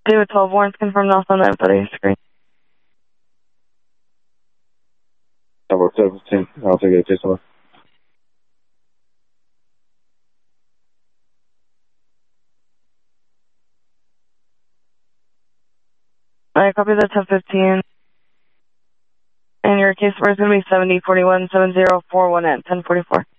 David 12 warrants confirmed off on that buddy screen. Number 17, I'll take it, Jason. I copy the 1015. And your case number is going to be 70417041 at 1044.